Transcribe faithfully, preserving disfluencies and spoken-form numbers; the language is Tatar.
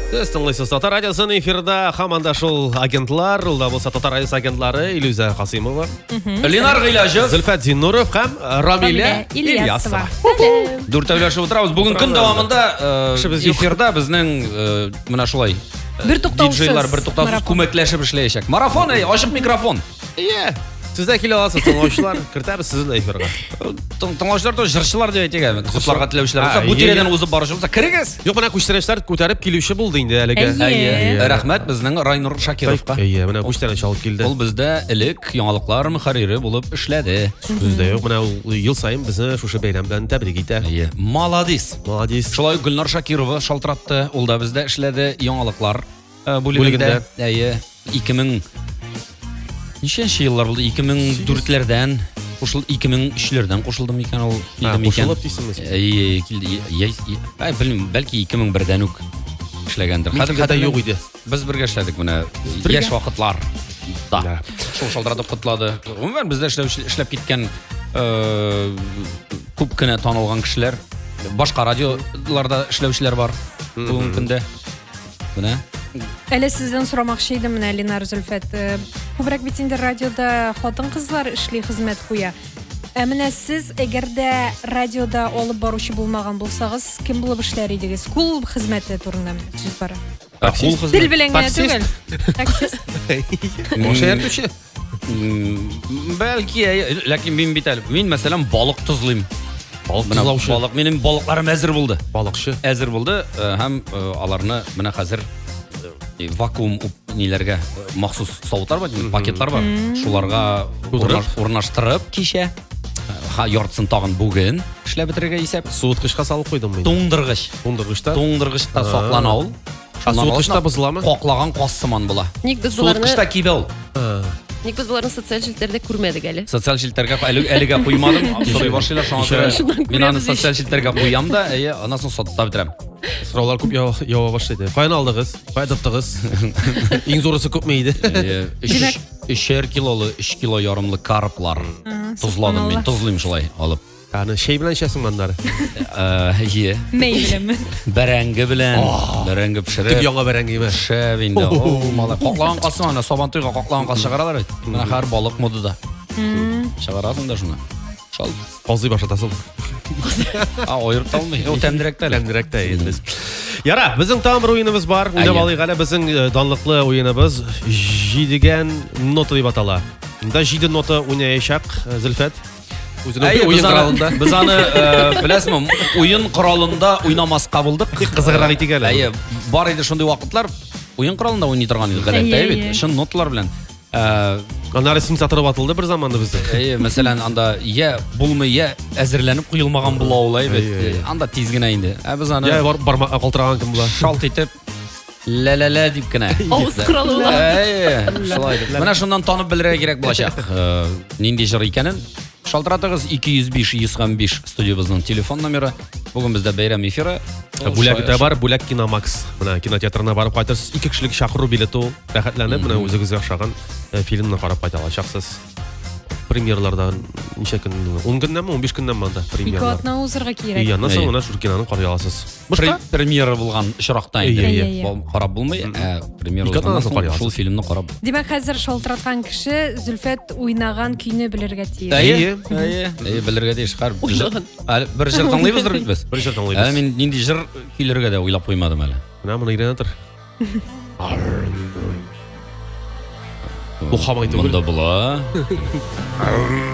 Сіз тыңлайсыз Татар радиосын эфирда хаманда шул агентлар, ул да булса Татар радиосы агентлары Илюза Хасимова, Ленар Гыйлажев, Зөлфат Зиннуров һәм Рамиля Ильясова. Дүртәүләшеп утырабыз. Бүген көн дәвамында эфирда безнең менә шулай бер туктаусыз диджейлар бер туктаусыз күмәкләшеп эшләячәк. Марафон, ачык микрофон. Ие. Сез дә килә аласыз, тыңлаучылар, кертәбез сезне эфирга. Тыңлаучылар да җырчылар дип әйтәгә. Котларга теләүчеләр булса, бу тирәдән узып баручы булса, кирегез. Юк, менә күчтәнәчләр күтәреп килүче булды инде әлегә. Әйе. Рәхмәт безнең Райнур Шакировка. Әйе, менә күчтәнәч алып килде. Ул бездә элек яңалыклар мөхәррире булып эшләде. Бездә юк, менә ул ел сайын безне шушы бәйрәм белән тәбрик итә. Әйе. Молодец. Молодец. Шулай Гөлнар Шакирова шалтыратты. Ул да бездә эшләде яңалыклар бүлегендә. Әйе. ике мең Ничәнче еллар булды? ике мең дүртләрдән кушыл ике мең өчләрдән кушылдым икән ул килдем икән. Кушылып дисеңме? Әйе, килде. Ай, белмим, бәлки ике мең бердән үк эшләгәндер. Хәтта юк иде. Без бергә эшләдек менә яшь вакытлар. Да. Шул шалтыратып котлады. Гомумән бездә эшләп киткән күп кенә танылган кешеләр, башка радиоларда эшләүчеләр бар. Бүген көндә. Менә Әле сездән сорамакчы идем менә Ленар Зөлфат. Күбрәк бит инде радиода хатын-кызлар эшли хезмәт куя. Ә менә сез әгәр дә радиода алып баручы булмаган булсагыз, кем булып эшләр идегез? Кул хезмәте турында сүз бара. Кул хезмәт. Тел белән генә түгел. Таксист. Машина йөртүче. Бәлки, ләкин мин бит әле, мин мәсәлән балык тозлыйм. Балык Менә тозлаучы. балык, минем балыкларым әзер булды. Балыкчы. Әзер булды һәм аларны менә хәзер вакуум ниләргә махсус савытлар бар, пакетлар бар. Шуларга урнаштырып кичә яртысын тагын бүген эшләп бетерергә исәп. Суыткычка салып куйдым мин. Туңдыргыч. Туңдыргычта. Туңдыргычта саклана ул. Суыткычта бозыламы? Каклаган кас сыман була. Ник без буларны Суыткычта кибә ул. Ник без буларны социаль җилтәрдә күрмәдек әле. Социаль җилтәргә әлегә куймадым. Сорый башлыйлар шуңа. Мин аны социаль җилтәргә куям да, әйе, аннан соң сатып бетерәм. Сораулар күп ява башлады. Каян алдыгыз? Кая тоттыгыз? Иң зурысы күпме иде? өч килолы, өч кило ярымлы карплар. Тузладым мин, тузлыйм шулай алып. Аны шей белән эчәсең моннары. Әйе. Мәй белән. Бәрәңге белән, бәрәңге пешереп. Тик яңа бәрәңгеме? Шәп инде. О, мала, каклаган касы аны Сабантуйга каклаган кас чыгаралар бит. Менә һәр балык модада. Чыгарасың да шуны. Шал Казый башатасың. А, ойырып талмый. Ул тәмдерәк тә. Тәмдерәк тә инде. Яра, безнең тагын бер уеныбыз бар. Уйнап алыйк әле. Безнең данлыклы уеныбыз җидегән нота дип атала. Монда җиде нота уйнаячак Зөлфат. Үзенең уен коралында. Без аны беләсезме, уен коралында уйнамаска булдык. Кызыграк итик әле. Әйе, бар иде шундый вакытлар, уен коралында уйный торган иде гадәттә бит. Шун ноталар белән. Аннары симсатырып атылды бер заманда бездә. Әйе, мәсәлән, анда я булмый, я әзерләнеп куелмаган була ул әйбәт. Анда тиз генә инде. Ә без аны Я барма калтыраган кем була. Шалт итеп ла-ла-ла дип кенә. Авыз коралы була. Әйе, шулай. Менә шуннан танып белергә кирәк булачак. Нинди җыр икәнен. Шалтыратыгыз ике йөз биш йөз биш студиябызның телефон номеры. Бүген бездә бәйрәм эфиры. Бүләк тә бар, бүләк Киномакс. Менә кинотеатрына барып кайтырсыз. ике кешелек чакыру билеты ул. Рәхәтләнеп, менә үзегезгә охшаган фильмны карап кайта алачаксыз. Премьерлардан ничә көн? он көннәнме, он биш көннәнме анда Ике премьера? атна узырга кирәк. Ия, насыл гына шул киноны карый аласыз. Премьера булган очракта инде. Карап булмый, ә премьера булган шул фильмны карап. Димәк, хәзер шалтыраткан кеше Зөлфат уйнаган көйне белергә тиеш. Әйе, әйе. Әйе, белергә тиеш. Һәр бер җыр тыңлыйбыздыр бит без. Бер җыр тыңлыйбыз. Ә мин нинди җыр көйләргә дә уйлап куймадым әле. Менә моны өйрәнә тор. Бу хамай түгел. Монда була.